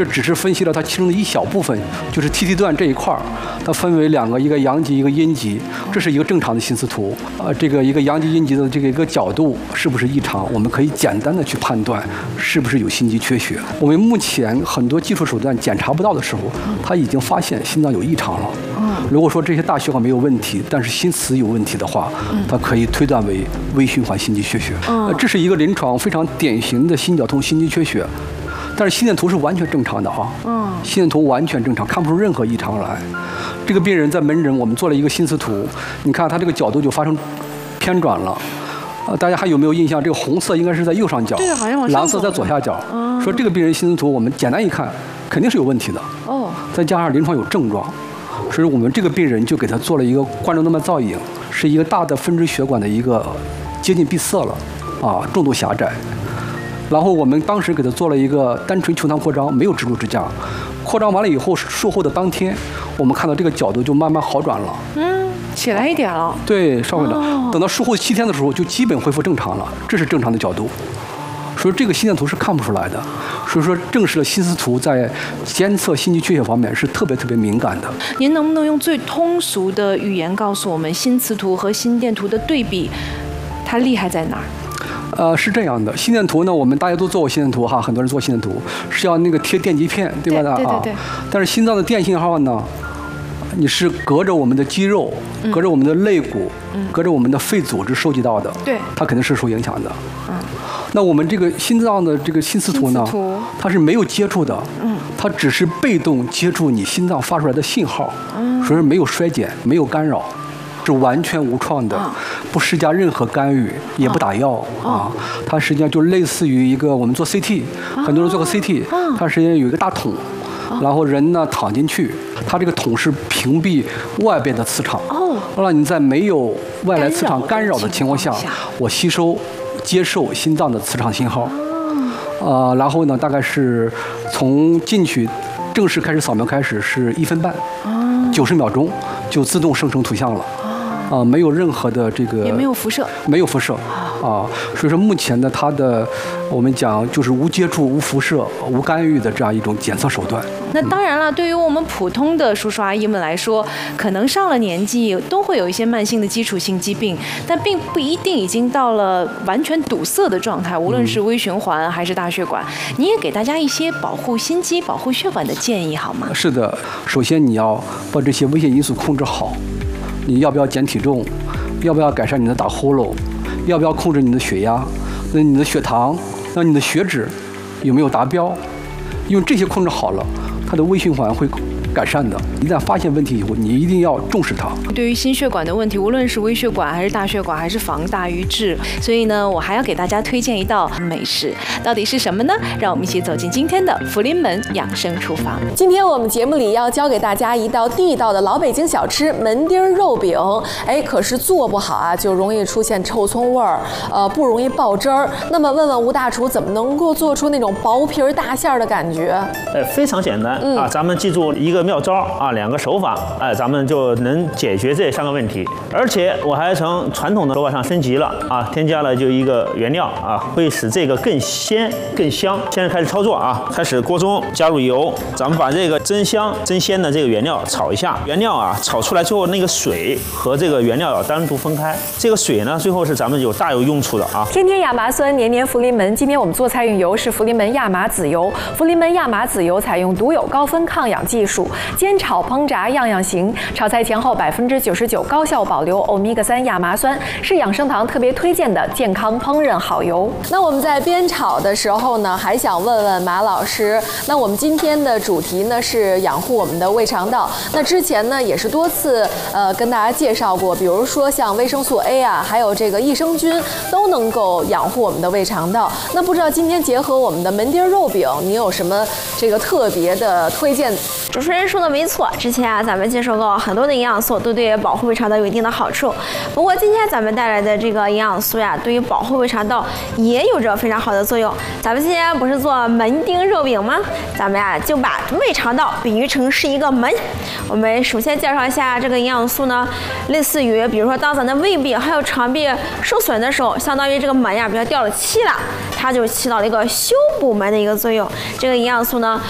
这只是分析了它其中的一小部分，就是 TT 段这一块儿，它分为两个，一个阳极，一个阴极，这是一个正常的心丝图。这个一个阳极阴极的这个一个角度是不是异常，我们可以简单的去判断是不是有心肌缺血。我们目前很多技术手段检查不到的时候，它已经发现心脏有异常了。如果说这些大血管没有问题，但是心磁有问题的话，它可以推断为微循环心肌缺血。这是一个临床非常典型的心绞痛心肌缺血。但是心电图是完全正常的啊，心电图完全正常，看不出任何异常来。这个病人在门诊我们做了一个心磁图，你看他这个角度就发生偏转了。大家还有没有印象？这个红色应该是在右上角， 对，好像往上蓝色在左下角。说这个病人心磁图我们简单一看，肯定是有问题的。再加上临床有症状，所以我们这个病人就给他做了一个冠状动脉造影，是一个大的分支血管的一个接近闭塞了，重度狭窄。然后我们当时给他做了一个单纯球囊扩张，没有支柱支架。扩张完了以后，术后的当天，我们看到这个角度就慢慢好转了， 起来一点了。 对，稍微的。等到术后7天的时候，就基本恢复正常了，这是正常的角度。所以这个心电图是看不出来的，所以说证实了心丝图在监测心肌缺血方面是特别敏感的。 您能不能用最通俗的语言告诉我们，心磁图和心电图的对比，它厉害在哪儿？ 是这样的，心电图呢，我们大家都做过心电图哈，很多人做心电图是要那个贴电极片，对吧？ 对。 但是心脏的电信号呢，你是隔着我们的肌肉，隔着我们的肋骨，隔着我们的肺组织收集到的， 对， 它肯定是受影响的。那我们这个心脏的这个心磁图呢，它是没有接触的，它只是被动接触你心脏发出来的信号，所以没有衰减，没有干扰。是完全无创的，不施加任何干预，也不打药它实际上就类似于一个我们做 CT，很多人做过 CT，它实际上有一个大桶，然后人呢躺进去，它这个桶是屏蔽外边的磁场，让你在没有外来磁场干扰的情况下，我接受心脏的磁场信号，然后呢大概是从进去正式开始扫描开始是1分半，90秒钟就自动生成图像了。没有任何的这个， 也没有辐射， 没有辐射所以说目前呢，它的我们讲就是无接触、无辐射、无干预的这样一种检测手段。 那当然了，对于我们普通的叔叔阿姨们来说，可能上了年纪都会有一些慢性的基础性疾病，但并不一定已经到了完全堵塞的状态，无论是微循环还是大血管。你也给大家一些保护心肌、保护血管的建议好吗？ 是的，首先你要把这些危险因素控制好。你要不要减体重？要不要改善你的打呼噜？要不要控制你的血压？那你的血糖？那你的血脂有没有达标？因为这些控制好了，它的微循环会改善的。一旦发现问题以后，你一定要重视它。 对于心血管的问题，无论是微血管还是大血管，还是防大于治。所以呢，我还要给大家推荐一道美食，到底是什么呢？让我们一起走进今天的福临门养生厨房。 今天我们节目里要教给大家一道地道的老北京小吃——门钉肉饼。可是做不好啊，就容易出现臭葱味儿，不容易爆汁儿。那么问问吴大厨，怎么能够做出那种薄皮儿大馅儿的感觉？ 非常简单咱们记住一个妙招2个手法，咱们就能解决这3个问题。而且我还从传统的手法上升级了添加了就一个原料会使这个更鲜更香。现在开始操作开始锅中加入油，咱们把这个增香增鲜的这个原料炒一下。原料炒出来之后，那个水和这个原料要单独分开。这个水呢，最后是咱们有大有用处的天天亚麻酸，年年福临门。今天我们做菜用油是福临门亚麻籽油。福临门亚麻籽油采用独有高分抗氧技术，煎炒烹炸样样行。炒菜前后99%高效保留欧米伽3亚麻酸，是养生堂特别推荐的健康烹饪好油。那我们在煸炒的时候呢，还想问问马老师，那我们今天的主题呢是养护我们的胃肠道。那之前呢也是多次跟大家介绍过，比如说像维生素 A 还有这个益生菌都能够养护我们的胃肠道。那不知道今天结合我们的门钉肉饼，你有什么这个特别的推荐？ 主持人说的没错，之前咱们介绍过很多的营养素都对保护胃肠道有一定的好处。不过今天咱们带来的这个营养素对于保护胃肠道也有着非常好的作用。咱们今天不是做门钉肉饼吗？咱们就把胃肠道比喻成是一个门。我们首先介绍一下这个营养素呢，类似于比如说当咱的胃壁还有肠壁受损的时候，相当于这个门比如掉了漆了，它就起到了一个修补门的一个作用。这个营养素呢，